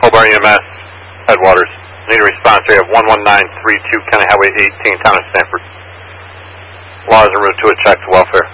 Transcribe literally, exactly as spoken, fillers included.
Hobart E M S, Headwaters. Need a response area of one one nine three two, County Highway eighteen, Town of Stanford. Laws en route to a check to welfare.